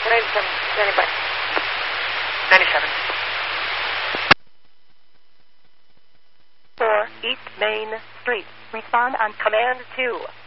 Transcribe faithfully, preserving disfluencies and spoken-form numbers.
ninety-seven, standing by. ninety-seven. four East Main Street. Respond on command two.